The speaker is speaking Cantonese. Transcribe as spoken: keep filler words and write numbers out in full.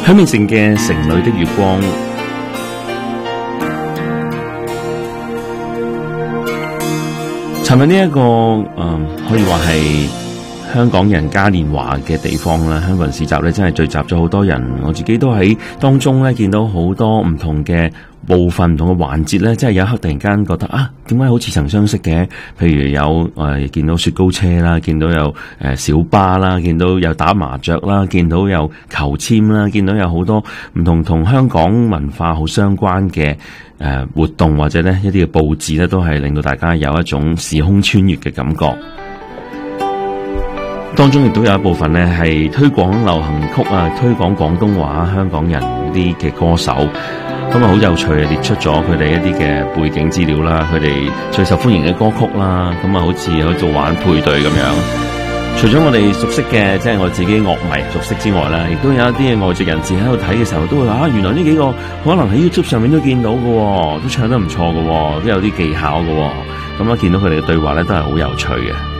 許美靜嘅《城裏的月光》，尋日呢一個誒、呃，可以話係香港人嘉年華嘅地方啦。香港人市集咧，真係聚集咗好多人。我自己都喺當中咧，見到好多唔同嘅部分、唔同嘅環節咧，真係有一刻突然間覺得啊，點解好似曾相識嘅？譬如有誒、呃、見到雪糕車啦，見到有誒、呃、小巴啦，見到有打麻雀啦，見到有求籤啦，見到有好多唔同同香港文化好相關嘅誒、呃、活動，或者咧一啲嘅佈置咧，都係令到大家有一種時空穿越嘅感覺。當中亦都有一部分呢係推廣流行曲啊，推廣廣東話香港人啲嘅歌手，咁啊好有趣，列出咗佢哋一啲嘅背景資料啦，佢哋最受歡迎嘅歌曲啦，咁啊好似喺度玩配對咁樣。除咗我哋熟悉嘅，即係我自己樂迷熟悉之外啦，亦都有一啲嘅外籍人士喺度睇嘅時候，都會話啊，原來呢幾個可能喺 YouTube 上面都見到嘅，都唱得唔錯嘅，都有啲技巧嘅。咁啊見到佢哋嘅對話咧，都係好有趣嘅。